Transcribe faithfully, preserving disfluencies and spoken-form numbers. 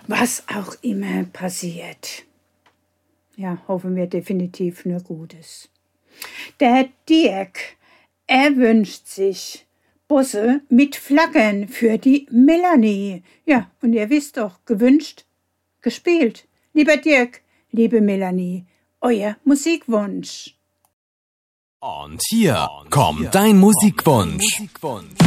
was auch immer passiert. Ja, hoffen wir definitiv nur Gutes. Der Dirk, er wünscht sich Busse mit Flaggen für die Melanie. Ja, und ihr wisst doch, gewünscht, gespielt. Lieber Dirk, liebe Melanie, euer Musikwunsch. Und hier kommt dein Musikwunsch.